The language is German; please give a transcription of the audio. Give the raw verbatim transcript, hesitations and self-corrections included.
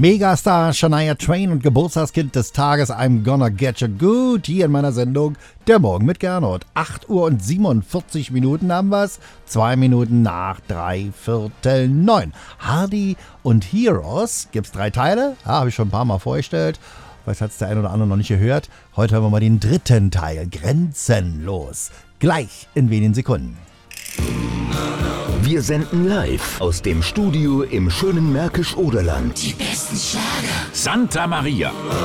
Megastar Shania Twain und Geburtstagskind des Tages I'm Gonna Get You Good hier in meiner Sendung Der Morgen mit Gernot. acht Uhr und siebenundvierzig Minuten haben wir's. Zwei Minuten nach drei Viertel neun. Hardy und Heroes. Gibt's drei Teile? Ja, habe ich schon ein paar Mal vorgestellt. Vielleicht hat's der ein oder andere noch nicht gehört. Heute hören wir mal den dritten Teil. Grenzenlos. Gleich in wenigen Sekunden. Wir senden live aus dem Studio im schönen Märkisch-Oderland. Die besten Schlager. Santa Maria.